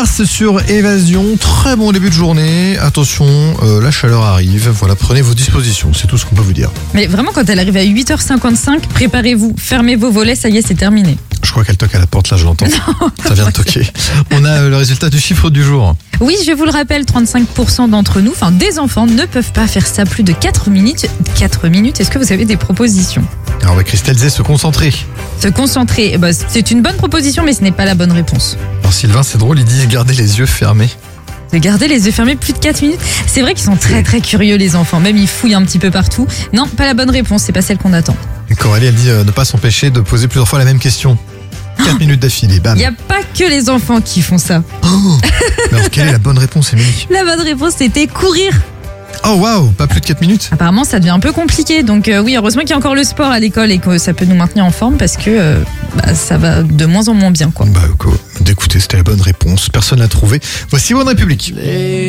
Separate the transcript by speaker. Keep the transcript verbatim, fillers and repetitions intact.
Speaker 1: Mars sur Évasion. Très bon début de journée. Attention, euh, la chaleur arrive. Voilà, prenez vos dispositions. C'est tout ce qu'on peut vous dire.
Speaker 2: Mais vraiment, quand elle arrive à huit heures cinquante-cinq, préparez-vous, fermez vos volets, ça y est, c'est terminé.
Speaker 1: Je crois qu'elle toque à la porte, là, je l'entends. Ça vient de toquer. On a euh, le résultat du chiffre du jour.
Speaker 2: Oui, je vous le rappelle, trente-cinq pour cent d'entre nous, enfin des enfants, ne peuvent pas faire ça plus de quatre minutes. quatre minutes, est-ce que vous avez des propositions ?
Speaker 1: Alors, on va Christelle Zé se concentrer.
Speaker 2: Se concentrer, eh ben, c'est une bonne proposition, mais ce n'est pas la bonne réponse.
Speaker 1: Alors, Sylvain, c'est drôle, il dit garder les yeux fermés.
Speaker 2: De garder les yeux fermés plus de quatre minutes. C'est vrai qu'ils sont très très curieux, les enfants. Même ils fouillent un petit peu partout. Non, pas la bonne réponse, c'est pas celle qu'on attend.
Speaker 1: Et Coralie, elle dit euh, ne pas s'empêcher de poser plusieurs fois la même question. quatre minutes d'affilée, bam.
Speaker 2: Il n'y a pas que les enfants qui font ça.
Speaker 1: Oh. Mais alors, quelle est la bonne réponse, Émilie ?
Speaker 2: La bonne réponse, c'était courir.
Speaker 1: Oh waouh, pas plus de quatre minutes.
Speaker 2: Apparemment, ça devient un peu compliqué. Donc euh, oui, heureusement qu'il y a encore le sport à l'école et que ça peut nous maintenir en forme parce que euh, bah, ça va de moins en moins bien, quoi.
Speaker 1: Bah, écoutez, c'était la bonne réponse. Personne l'a trouvé. Voici One République.